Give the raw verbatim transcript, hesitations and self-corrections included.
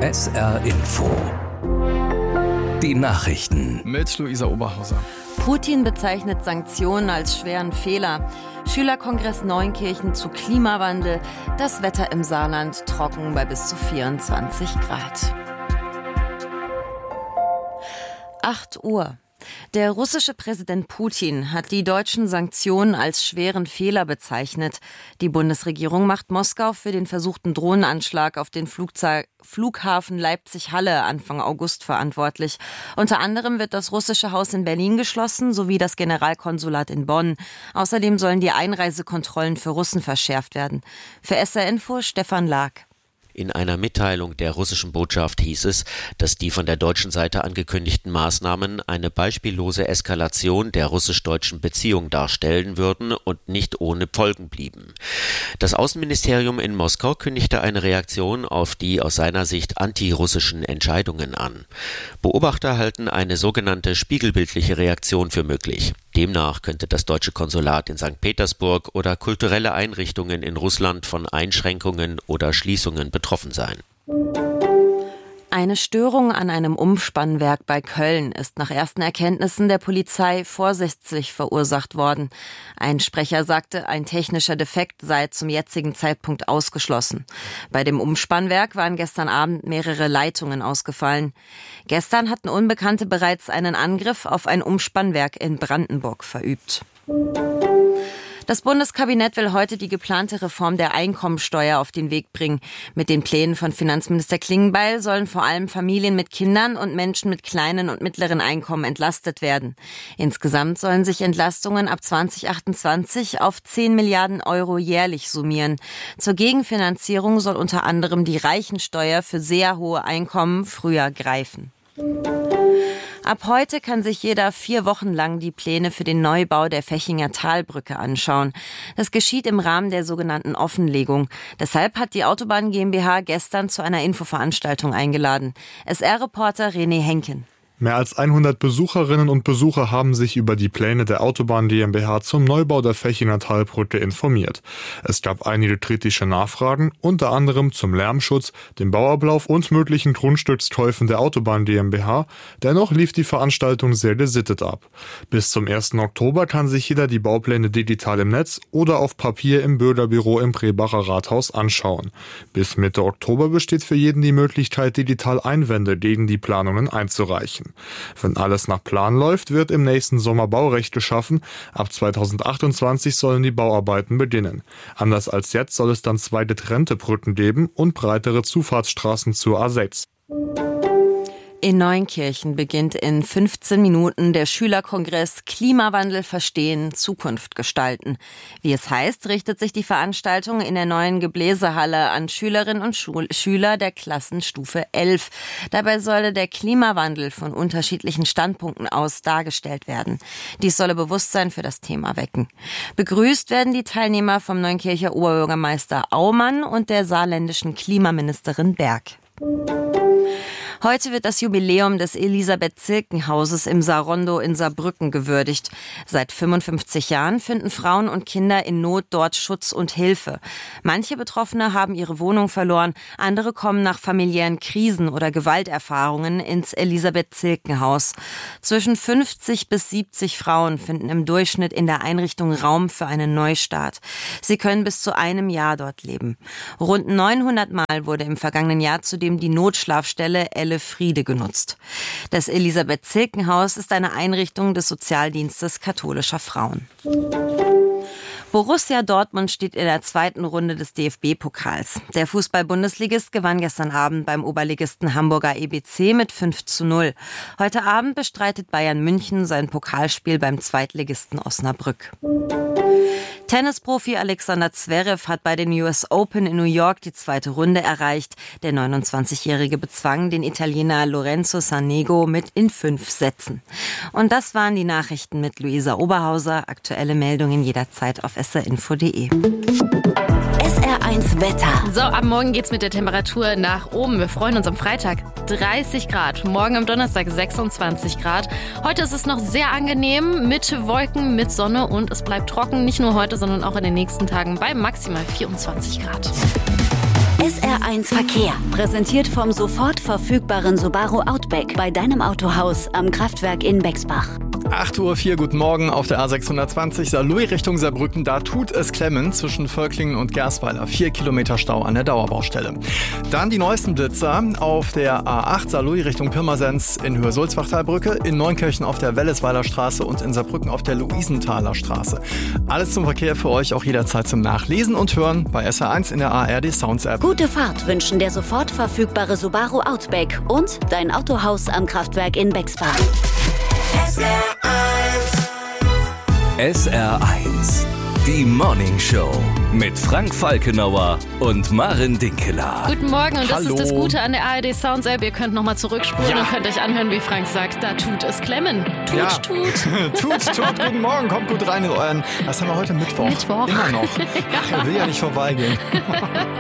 S R Info. Die Nachrichten mit Luisa Oberhauser. Putin bezeichnet Sanktionen als schweren Fehler. Schülerkongress Neunkirchen zu Klimawandel. Das Wetter im Saarland trocken bei bis zu vierundzwanzig Grad. acht Uhr. Der russische Präsident Putin hat die deutschen Sanktionen als schweren Fehler bezeichnet. Die Bundesregierung macht Moskau für den versuchten Drohnenanschlag auf den Flugzeug Flughafen Leipzig-Halle Anfang August verantwortlich. Unter anderem wird das russische Haus in Berlin geschlossen, sowie das Generalkonsulat in Bonn. Außerdem sollen die Einreisekontrollen für Russen verschärft werden. Für S R Info Stefan Lag. In einer Mitteilung der russischen Botschaft hieß es, dass die von der deutschen Seite angekündigten Maßnahmen eine beispiellose Eskalation der russisch-deutschen Beziehung darstellen würden und nicht ohne Folgen blieben. Das Außenministerium in Moskau kündigte eine Reaktion auf die aus seiner Sicht antirussischen Entscheidungen an. Beobachter halten eine sogenannte spiegelbildliche Reaktion für möglich. Demnach könnte das deutsche Konsulat in Sankt Petersburg oder kulturelle Einrichtungen in Russland von Einschränkungen oder Schließungen betroffen sein. Eine Störung an einem Umspannwerk bei Köln ist nach ersten Erkenntnissen der Polizei vorsätzlich verursacht worden. Ein Sprecher sagte, ein technischer Defekt sei zum jetzigen Zeitpunkt ausgeschlossen. Bei dem Umspannwerk waren gestern Abend mehrere Leitungen ausgefallen. Gestern hatten Unbekannte bereits einen Angriff auf ein Umspannwerk in Brandenburg verübt. Das Bundeskabinett will heute die geplante Reform der Einkommensteuer auf den Weg bringen. Mit den Plänen von Finanzminister Klingbeil sollen vor allem Familien mit Kindern und Menschen mit kleinen und mittleren Einkommen entlastet werden. Insgesamt sollen sich Entlastungen ab zwanzig achtundzwanzig auf zehn Milliarden Euro jährlich summieren. Zur Gegenfinanzierung soll unter anderem die Reichensteuer für sehr hohe Einkommen früher greifen. Ab heute kann sich jeder vier Wochen lang die Pläne für den Neubau der Fechinger Talbrücke anschauen. Das geschieht im Rahmen der sogenannten Offenlegung. Deshalb hat die Autobahn GmbH gestern zu einer Infoveranstaltung eingeladen. S R-Reporter René Henken. Mehr als hundert Besucherinnen und Besucher haben sich über die Pläne der Autobahn GmbH zum Neubau der Fechinger Talbrücke informiert. Es gab einige kritische Nachfragen, unter anderem zum Lärmschutz, dem Bauablauf und möglichen Grundstückskäufen der Autobahn GmbH. Dennoch lief die Veranstaltung sehr gesittet ab. Bis zum ersten Oktober kann sich jeder die Baupläne digital im Netz oder auf Papier im Bürgerbüro im Prebacher Rathaus anschauen. Bis Mitte Oktober besteht für jeden die Möglichkeit, digital Einwände gegen die Planungen einzureichen. Wenn alles nach Plan läuft, wird im nächsten Sommer Baurecht geschaffen. Ab zweitausendachtundzwanzig sollen die Bauarbeiten beginnen. Anders als jetzt soll es dann zwei getrennte Brücken geben und breitere Zufahrtsstraßen zur A sechs. In Neunkirchen beginnt in fünfzehn Minuten der Schülerkongress Klimawandel verstehen, Zukunft gestalten. Wie es heißt, richtet sich die Veranstaltung in der neuen Gebläsehalle an Schülerinnen und Schul- Schüler der Klassenstufe elf. Dabei solle der Klimawandel von unterschiedlichen Standpunkten aus dargestellt werden. Dies solle Bewusstsein für das Thema wecken. Begrüßt werden die Teilnehmer vom Neunkircher Oberbürgermeister Aumann und der saarländischen Klimaministerin Berg. Heute wird das Jubiläum des Elisabeth-Zilken-Hauses im Saarrondo in Saarbrücken gewürdigt. Seit fünfundfünfzig Jahren finden Frauen und Kinder in Not dort Schutz und Hilfe. Manche Betroffene haben ihre Wohnung verloren, andere kommen nach familiären Krisen oder Gewalterfahrungen ins Elisabeth-Zilken-Haus. Zwischen fünfzig bis siebzig Frauen finden im Durchschnitt in der Einrichtung Raum für einen Neustart. Sie können bis zu einem Jahr dort leben. Rund neunhundert Mal wurde im vergangenen Jahr zudem die Notschlafstelle Friede genutzt. Das Elisabeth-Zilken-Haus ist eine Einrichtung des Sozialdienstes katholischer Frauen. Borussia Dortmund steht in der zweiten Runde des D F B-Pokals. Der Fußball-Bundesligist gewann gestern Abend beim Oberligisten Hamburger E B C mit fünf zu null. Heute Abend bestreitet Bayern München sein Pokalspiel beim Zweitligisten Osnabrück. Tennisprofi Alexander Zverev hat bei den U S Open in New York die zweite Runde erreicht. Der neunundzwanzigjährige bezwang den Italiener Lorenzo Sonego mit in fünf Sätzen. Und das waren die Nachrichten mit Luisa Oberhauser. Aktuelle Meldungen jederzeit auf s r info punkt d e. S R eins Wetter. So, ab morgen geht's mit der Temperatur nach oben. Wir freuen uns am Freitag dreißig Grad. Morgen am Donnerstag sechsundzwanzig Grad. Heute ist es noch sehr angenehm mit Wolken, mit Sonne und es bleibt trocken. Nicht nur heute, sondern auch in den nächsten Tagen bei maximal vierundzwanzig Grad. S R eins Verkehr. Präsentiert vom sofort verfügbaren Subaru Outback bei deinem Autohaus am Kraftwerk in Bexbach. acht Uhr vier, guten Morgen auf der A sechshundertzwanzig Saarlouis Richtung Saarbrücken. Da tut es klemmen zwischen Völklingen und Gersweiler. Vier Kilometer Stau an der Dauerbaustelle. Dann die neuesten Blitzer auf der A acht Saarlouis Richtung Pirmasens in Höhe Sulzbachtalbrücke, in Neunkirchen auf der Wellesweiler Straße und in Saarbrücken auf der Luisenthaler Straße. Alles zum Verkehr für euch auch jederzeit zum Nachlesen und Hören bei S R eins in der A R D Sounds App. Gute Fahrt wünschen der sofort verfügbare Subaru Outback und dein Autohaus am Kraftwerk in Bexbach. S R eins, die Morning Show mit Frank Falkenauer und Maren Dinkeler. Guten Morgen und das Hallo. ist das Gute an der A R D Sounds App. Ihr könnt nochmal zurückspulen Ja. und könnt euch anhören, wie Frank sagt, da tut es klemmen. Tut, Ja. tut. tut, tut, guten Morgen, kommt gut rein in euren, was haben wir heute, Mittwoch? Mittwoch. Immer noch. Ach, er will ja nicht vorbeigehen.